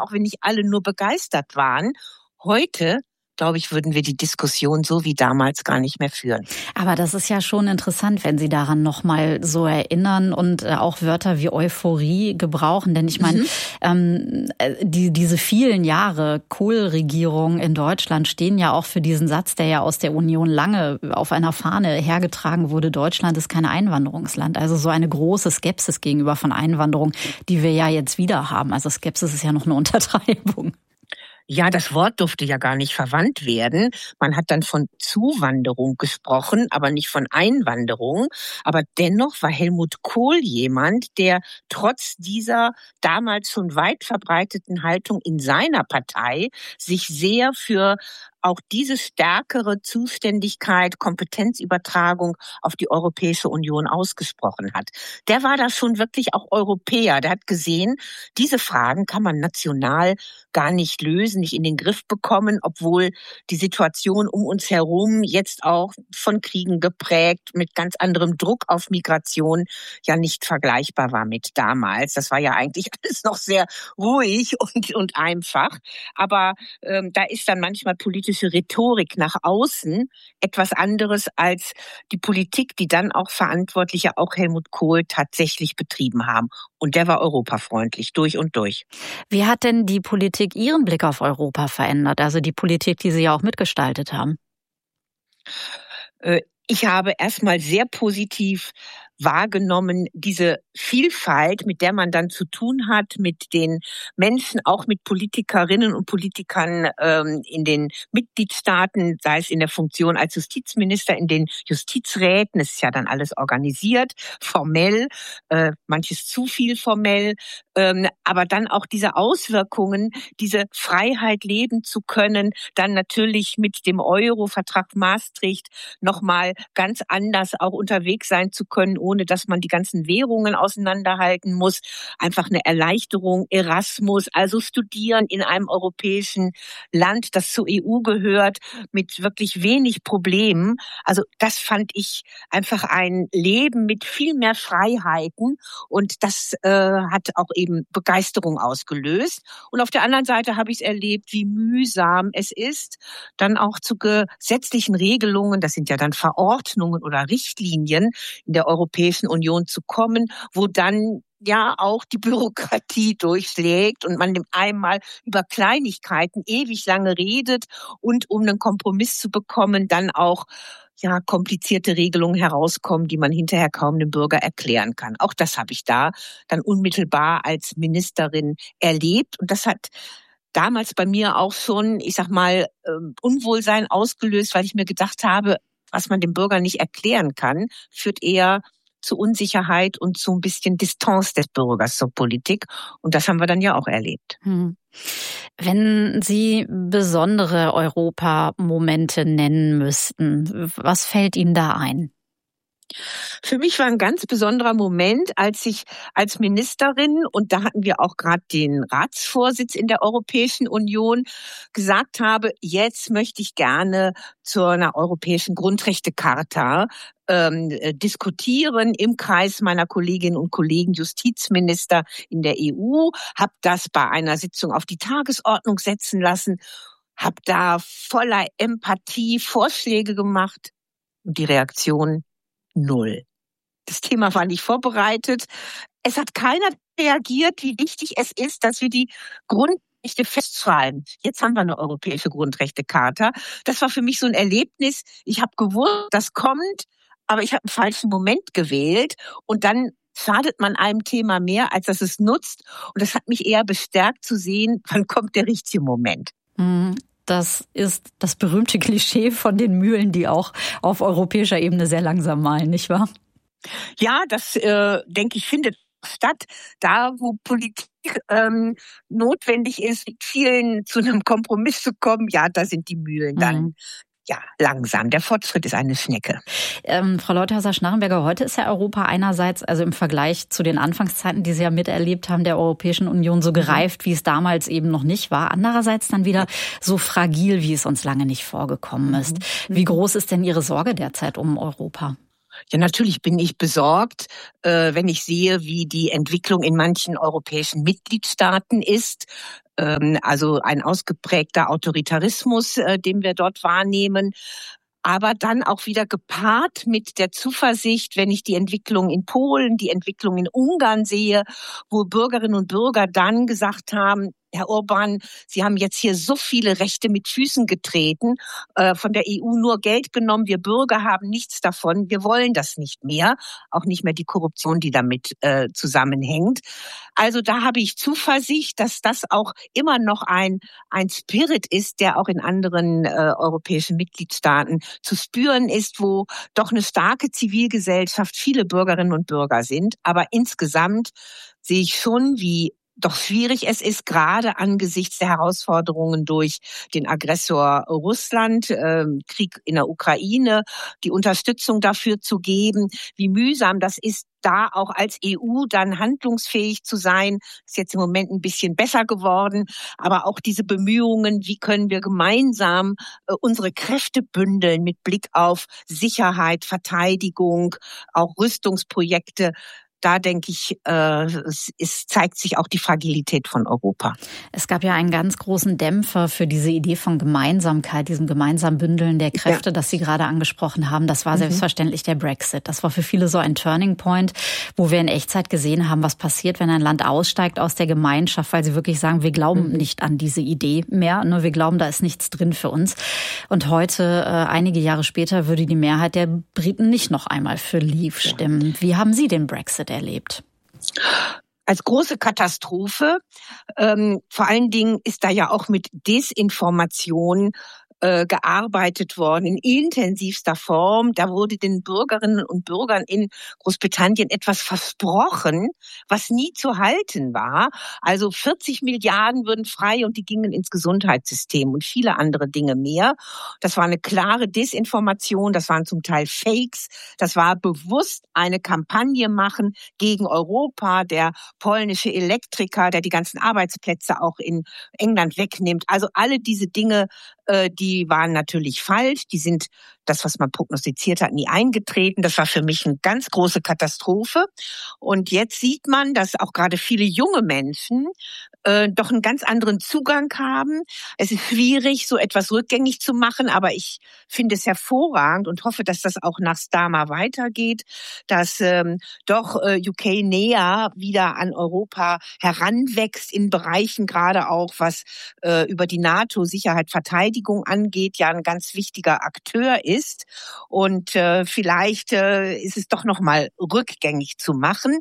auch wenn nicht alle nur begeistert waren. Heute, glaube ich, würden wir die Diskussion so wie damals gar nicht mehr führen. Aber das ist ja schon interessant, wenn Sie daran nochmal so erinnern und auch Wörter wie Euphorie gebrauchen. Denn ich meine, diese vielen Jahre Kohl-Regierung in Deutschland stehen ja auch für diesen Satz, der ja aus der Union lange auf einer Fahne hergetragen wurde. Deutschland ist kein Einwanderungsland. Also so eine große Skepsis gegenüber von Einwanderung, die wir ja jetzt wieder haben. Also Skepsis ist ja noch eine Untertreibung. Ja, das Wort durfte ja gar nicht verwandt werden. Man hat dann von Zuwanderung gesprochen, aber nicht von Einwanderung. Aber dennoch war Helmut Kohl jemand, der trotz dieser damals schon weit verbreiteten Haltung in seiner Partei sich sehr für auch diese stärkere Zuständigkeit, Kompetenzübertragung auf die Europäische Union ausgesprochen hat. Der war da schon wirklich auch Europäer. Der hat gesehen, diese Fragen kann man national gar nicht lösen, nicht in den Griff bekommen, obwohl die Situation um uns herum jetzt auch von Kriegen geprägt, mit ganz anderem Druck auf Migration ja nicht vergleichbar war mit damals. Das war ja eigentlich alles noch sehr ruhig und einfach. Aber da ist dann manchmal politische Rhetorik nach außen etwas anderes als die Politik, die dann auch Verantwortliche, auch Helmut Kohl, tatsächlich betrieben haben. Und der war europafreundlich, durch und durch. Wie hat denn die Politik Ihren Blick auf Europa verändert? Also die Politik, die Sie ja auch mitgestaltet haben. Ich habe erstmal sehr positiv wahrgenommen, diese Vielfalt, mit der man dann zu tun hat, mit den Menschen, auch mit Politikerinnen und Politikern in den Mitgliedstaaten, sei es in der Funktion als Justizminister, in den Justizräten, es ist ja dann alles organisiert, formell, manches zu viel formell, aber dann auch diese Auswirkungen, diese Freiheit leben zu können, dann natürlich mit dem Euro-Vertrag Maastricht nochmal ganz anders auch unterwegs sein zu können, ohne dass man die ganzen Währungen auseinanderhalten muss. Einfach eine Erleichterung, Erasmus, also studieren in einem europäischen Land, das zur EU gehört, mit wirklich wenig Problemen. Also das fand ich einfach ein Leben mit viel mehr Freiheiten und das hat auch eben Begeisterung ausgelöst. Und auf der anderen Seite habe ich es erlebt, wie mühsam es ist, dann auch zu gesetzlichen Regelungen, das sind ja dann Verordnungen oder Richtlinien in der Europäischen Union zu kommen, wo dann ja auch die Bürokratie durchschlägt und man einmal über Kleinigkeiten ewig lange redet und um einen Kompromiss zu bekommen, dann auch ja komplizierte Regelungen herauskommen, die man hinterher kaum dem Bürger erklären kann. Auch das habe ich da dann unmittelbar als Ministerin erlebt und das hat damals bei mir auch schon, ich sag mal, Unwohlsein ausgelöst, weil ich mir gedacht habe, was man dem Bürger nicht erklären kann, führt eher zu Unsicherheit und zu ein bisschen Distanz des Bürgers zur Politik. Und das haben wir dann ja auch erlebt. Wenn Sie besondere Europamomente nennen müssten, was fällt Ihnen da ein? Für mich war ein ganz besonderer Moment, als ich als Ministerin, und da hatten wir auch gerade den Ratsvorsitz in der Europäischen Union, gesagt habe, jetzt möchte ich gerne zu einer europäischen Grundrechtecharta diskutieren im Kreis meiner Kolleginnen und Kollegen Justizminister in der EU, habe das bei einer Sitzung auf die Tagesordnung setzen lassen, habe da voller Empathie Vorschläge gemacht und die Reaktion 0. Das Thema war nicht vorbereitet. Es hat keiner reagiert, wie wichtig es ist, dass wir die Grundrechte festschreiben. Jetzt haben wir eine europäische Grundrechtecharta. Das war für mich so ein Erlebnis. Ich habe gewusst, das kommt, aber ich habe einen falschen Moment gewählt. Und dann schadet man einem Thema mehr, als dass es nutzt. Und das hat mich eher bestärkt zu sehen, wann kommt der richtige Moment. Das ist das berühmte Klischee von den Mühlen, die auch auf europäischer Ebene sehr langsam mahlen, nicht wahr? Ja, das, denke ich, findet statt. Da, wo Politik notwendig ist, mit vielen zu einem Kompromiss zu kommen, ja, da sind die Mühlen dann ja langsam. Der Fortschritt ist eine Schnecke. Frau Leuthäuser-Schnarrenberger, heute ist ja Europa einerseits, also im Vergleich zu den Anfangszeiten, die Sie ja miterlebt haben, der Europäischen Union so gereift, wie es damals eben noch nicht war. Andererseits dann wieder so fragil, wie es uns lange nicht vorgekommen ist. Wie groß ist denn Ihre Sorge derzeit um Europa? Ja, natürlich bin ich besorgt, wenn ich sehe, wie die Entwicklung in manchen europäischen Mitgliedstaaten ist. Also ein ausgeprägter Autoritarismus, den wir dort wahrnehmen. Aber dann auch wieder gepaart mit der Zuversicht, wenn ich die Entwicklung in Polen, die Entwicklung in Ungarn sehe, wo Bürgerinnen und Bürger dann gesagt haben, Herr Orbán, Sie haben jetzt hier so viele Rechte mit Füßen getreten, von der EU nur Geld genommen, wir Bürger haben nichts davon, wir wollen das nicht mehr, auch nicht mehr die Korruption, die damit zusammenhängt. Also da habe ich Zuversicht, dass das auch immer noch ein Spirit ist, der auch in anderen europäischen Mitgliedstaaten zu spüren ist, wo doch eine starke Zivilgesellschaft, viele Bürgerinnen und Bürger sind. Aber insgesamt sehe ich schon, wie doch schwierig es ist, gerade angesichts der Herausforderungen durch den Aggressor Russland, Krieg in der Ukraine, die Unterstützung dafür zu geben, wie mühsam das ist, da auch als EU dann handlungsfähig zu sein. Ist jetzt im Moment ein bisschen besser geworden, aber auch diese Bemühungen, wie können wir gemeinsam unsere Kräfte bündeln mit Blick auf Sicherheit, Verteidigung, auch Rüstungsprojekte. Da denke ich, es zeigt sich auch die Fragilität von Europa. Es gab ja einen ganz großen Dämpfer für diese Idee von Gemeinsamkeit, diesem gemeinsamen Bündeln der Kräfte, das Sie gerade angesprochen haben. Das war selbstverständlich der Brexit. Das war für viele so ein Turning Point, wo wir in Echtzeit gesehen haben, was passiert, wenn ein Land aussteigt aus der Gemeinschaft, weil sie wirklich sagen, wir glauben nicht an diese Idee mehr. Nur wir glauben, da ist nichts drin für uns. Und heute, einige Jahre später, würde die Mehrheit der Briten nicht noch einmal für Leave stimmen. Wie haben Sie den Brexit erlebt? Als große Katastrophe. Vor allen Dingen ist da ja auch mit Desinformation gearbeitet worden in intensivster Form. Da wurde den Bürgerinnen und Bürgern in Großbritannien etwas versprochen, was nie zu halten war. Also 40 Milliarden würden frei und die gingen ins Gesundheitssystem und viele andere Dinge mehr. Das war eine klare Desinformation, das waren zum Teil Fakes. Das war bewusst eine Kampagne machen gegen Europa, der polnische Elektriker, der die ganzen Arbeitsplätze auch in England wegnimmt. Also alle diese Dinge, die waren natürlich falsch. Die sind das, was man prognostiziert hat, nie eingetreten. Das war für mich eine ganz große Katastrophe. Und jetzt sieht man, dass auch gerade viele junge Menschen doch einen ganz anderen Zugang haben. Es ist schwierig, so etwas rückgängig zu machen, aber ich finde es hervorragend und hoffe, dass das auch nach Starmer weitergeht, dass doch UK näher wieder an Europa heranwächst in Bereichen, gerade auch was über die NATO, Sicherheit, Verteidigung angeht, ja ein ganz wichtiger Akteur ist. Und vielleicht ist es doch noch mal rückgängig zu machen.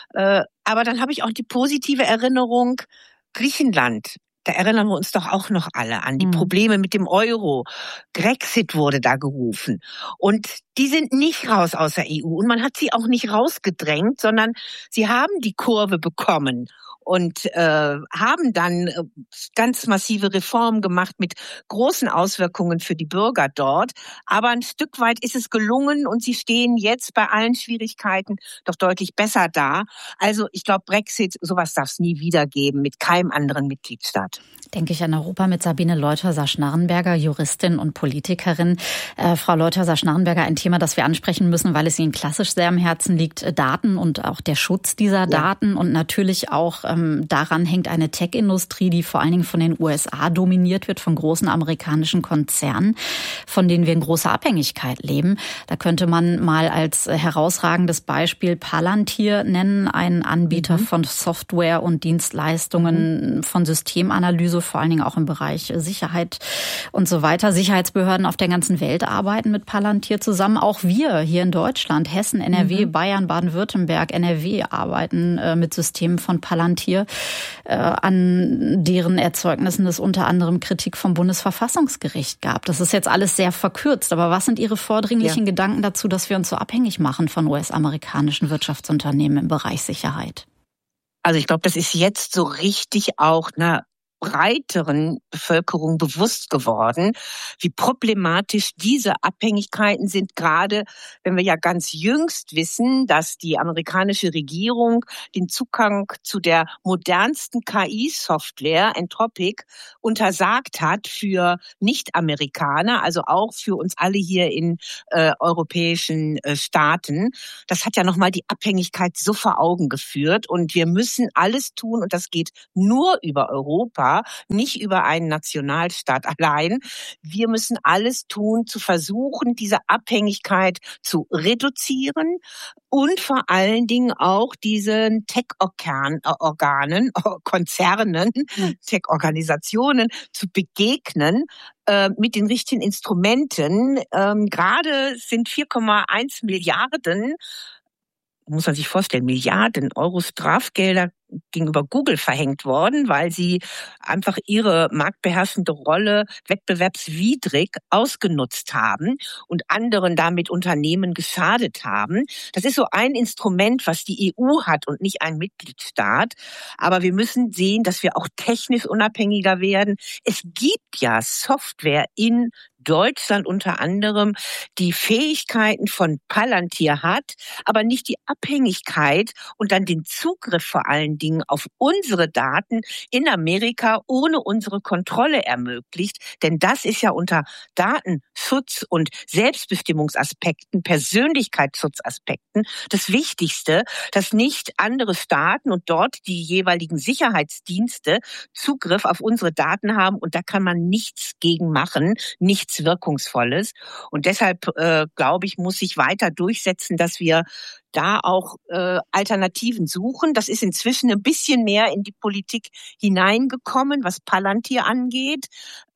Aber dann habe ich auch die positive Erinnerung, Griechenland. Da erinnern wir uns doch auch noch alle an die Probleme mit dem Euro. Grexit wurde da gerufen. Und die sind nicht raus aus der EU. Und man hat sie auch nicht rausgedrängt, sondern sie haben die Kurve bekommen und haben dann ganz massive Reformen gemacht mit großen Auswirkungen für die Bürger dort. Aber ein Stück weit ist es gelungen und sie stehen jetzt bei allen Schwierigkeiten doch deutlich besser da. Also ich glaube, Brexit, sowas darf es nie wieder geben mit keinem anderen Mitgliedstaat. Denke ich an Europa mit Sabine Leutheusser-Schnarrenberger, Juristin und Politikerin. Frau Leutheusser-Schnarrenberger, ein Thema, das wir ansprechen müssen, weil es Ihnen klassisch sehr am Herzen liegt, Daten und auch der Schutz dieser Daten und natürlich auch daran hängt eine Tech-Industrie, die vor allen Dingen von den USA dominiert wird, von großen amerikanischen Konzernen, von denen wir in großer Abhängigkeit leben. Da könnte man mal als herausragendes Beispiel Palantir nennen, einen Anbieter von Software und Dienstleistungen, von Systemanalyse, vor allen Dingen auch im Bereich Sicherheit und so weiter. Sicherheitsbehörden auf der ganzen Welt arbeiten mit Palantir zusammen. Auch wir hier in Deutschland, Hessen, NRW, Bayern, Baden-Württemberg, NRW arbeiten mit Systemen von Palantir. An deren Erzeugnissen es unter anderem Kritik vom Bundesverfassungsgericht gab. Das ist jetzt alles sehr verkürzt, aber was sind Ihre vordringlichen Gedanken dazu, dass wir uns so abhängig machen von US-amerikanischen Wirtschaftsunternehmen im Bereich Sicherheit? Also ich glaube, das ist jetzt so richtig auch breiteren Bevölkerung bewusst geworden, wie problematisch diese Abhängigkeiten sind, gerade wenn wir ja ganz jüngst wissen, dass die amerikanische Regierung den Zugang zu der modernsten KI-Software, Anthropic, untersagt hat für Nicht-Amerikaner, also auch für uns alle hier in europäischen Staaten. Das hat ja nochmal die Abhängigkeit so vor Augen geführt und wir müssen alles tun und das geht nur über Europa, nicht über einen Nationalstaat allein. Wir müssen alles tun, zu versuchen, diese Abhängigkeit zu reduzieren und vor allen Dingen auch diesen Tech-Organen, Konzernen, Tech-Organisationen zu begegnen mit den richtigen Instrumenten. Gerade sind 4,1 Milliarden, muss man sich vorstellen, Milliarden Euro Strafgelder gegenüber Google verhängt worden, weil sie einfach ihre marktbeherrschende Rolle wettbewerbswidrig ausgenutzt haben und anderen damit Unternehmen geschadet haben. Das ist so ein Instrument, was die EU hat und nicht ein Mitgliedstaat. Aber wir müssen sehen, dass wir auch technisch unabhängiger werden. Es gibt ja Software in Deutschland unter anderem, die Fähigkeiten von Palantir hat, aber nicht die Abhängigkeit und dann den Zugriff vor allen Dingen auf unsere Daten in Amerika ohne unsere Kontrolle ermöglicht. Denn das ist ja unter Datenschutz und Selbstbestimmungsaspekten, Persönlichkeitsschutzaspekten das Wichtigste, dass nicht andere Staaten und dort die jeweiligen Sicherheitsdienste Zugriff auf unsere Daten haben und da kann man nichts gegen machen, nichts Wirkungsvolles. Und deshalb, glaube ich, muss sich weiter durchsetzen, dass wir da auch Alternativen suchen. Das ist inzwischen ein bisschen mehr in die Politik hineingekommen, was Palantir angeht.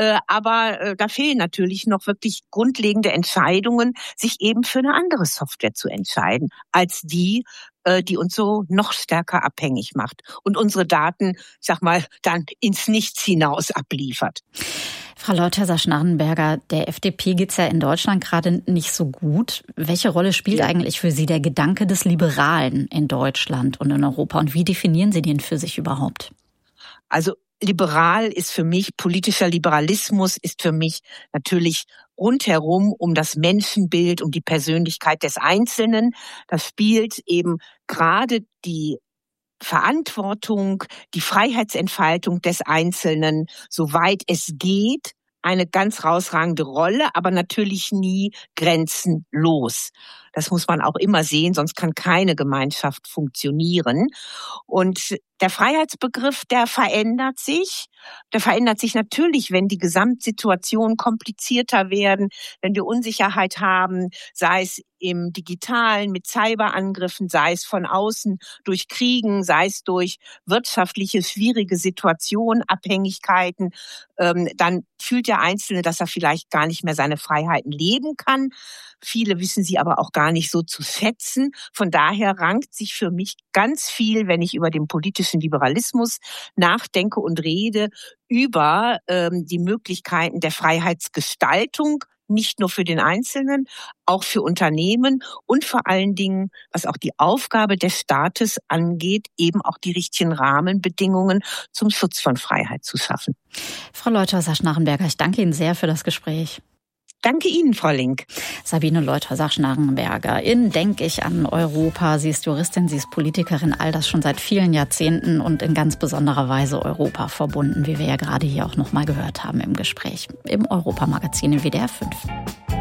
Aber da fehlen natürlich noch wirklich grundlegende Entscheidungen, sich eben für eine andere Software zu entscheiden, als die uns so noch stärker abhängig macht und unsere Daten, sag mal, dann ins Nichts hinaus abliefert. Frau Leutherer-Schnarrenberger, der FDP geht's ja in Deutschland gerade nicht so gut. Welche Rolle spielt eigentlich für Sie der Gedanke des Liberalen in Deutschland und in Europa? Und wie definieren Sie den für sich überhaupt? Also liberal ist für mich, politischer Liberalismus ist für mich natürlich rundherum um das Menschenbild, um die Persönlichkeit des Einzelnen. Das spielt eben gerade die Verantwortung, die Freiheitsentfaltung des Einzelnen, soweit es geht, eine ganz herausragende Rolle, aber natürlich nie grenzenlos. Das muss man auch immer sehen, sonst kann keine Gemeinschaft funktionieren. Und der Freiheitsbegriff, der verändert sich. Der verändert sich natürlich, wenn die Gesamtsituationen komplizierter werden, wenn wir Unsicherheit haben, sei es im Digitalen mit Cyberangriffen, sei es von außen durch Kriegen, sei es durch wirtschaftliche schwierige Situationen, Abhängigkeiten, dann fühlt der Einzelne, dass er vielleicht gar nicht mehr seine Freiheiten leben kann. Viele wissen sie aber auch gar nicht so zu schätzen. Von daher rankt sich für mich ganz viel, wenn ich über den politischen Liberalismus nachdenke und rede, über die Möglichkeiten der Freiheitsgestaltung, nicht nur für den Einzelnen, auch für Unternehmen und vor allen Dingen, was auch die Aufgabe des Staates angeht, eben auch die richtigen Rahmenbedingungen zum Schutz von Freiheit zu schaffen. Frau Leutherer-Schnarrenberger, ich danke Ihnen sehr für das Gespräch. Danke Ihnen, Frau Link. Sabine Leutherer-Schnarrenberger. In Denk ich an Europa. Sie ist Juristin, sie ist Politikerin, all das schon seit vielen Jahrzehnten und in ganz besonderer Weise Europa verbunden, wie wir ja gerade hier auch nochmal gehört haben im Gespräch im Europa-Magazin im WDR 5.